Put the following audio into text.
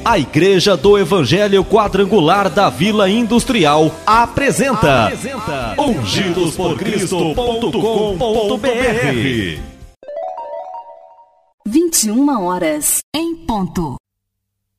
A Igreja do Evangelho Quadrangular da Vila Industrial apresenta ungidosporcristo.com.br. 21 horas em ponto.